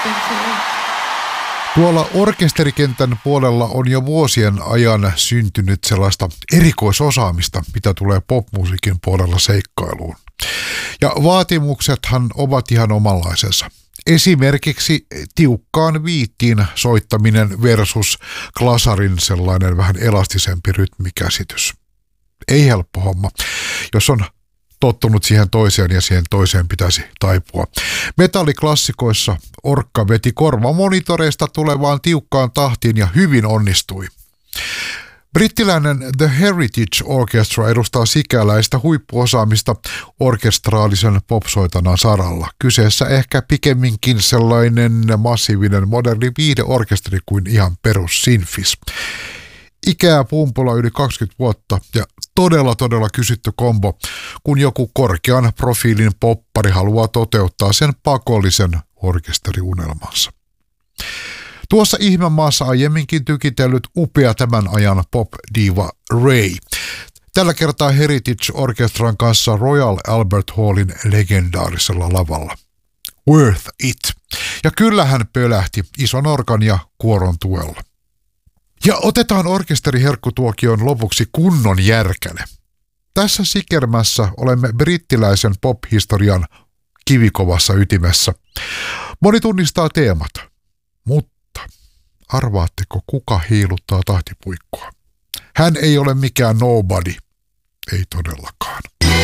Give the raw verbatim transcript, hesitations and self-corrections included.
Tuolla orkesterikentän puolella on jo vuosien ajan syntynyt sellaista erikoisosaamista, mitä tulee popmusiikin puolella seikkailuun. Ja vaatimuksethan ovat ihan omanlaisensa. Esimerkiksi tiukkaan viittiin soittaminen versus glasarin sellainen vähän elastisempi rytmikäsitys. Ei helppo homma, jos on tottunut siihen toiseen ja siihen toiseen pitäisi taipua. Metalliklassikoissa orkka veti korvamonitoreista tulevaan tiukkaan tahtiin ja hyvin onnistui. Brittiläinen The Heritage Orchestra edustaa sikäläistä huippuosaamista orkestraalisen popsoitanan saralla. Kyseessä ehkä pikemminkin sellainen massiivinen moderni viihdeorkesteri kuin ihan perus sinfis. Ikää pumpulla yli kaksikymmentä vuotta ja todella todella kysytty kombo, kun joku korkean profiilin poppari haluaa toteuttaa sen pakollisen orkesteriunelmansa. Tuossa ihmemaassa aiemminkin tykitellyt upea tämän ajan pop-diva Ray. Tällä kertaa Heritage Orchestran kanssa Royal Albert Hallin legendaarisella lavalla. Worth it. Ja kyllä hän pölähti ison orkan ja kuoron tuella. Ja otetaan orkesteriherkkutuokion lopuksi kunnon järkäle. Tässä sikermässä olemme brittiläisen pop-historian kivikovassa ytimessä. Moni tunnistaa teemat, mutta arvaatteko kuka hiiluttaa tahtipuikkoa? Hän ei ole mikään nobody, ei todellakaan.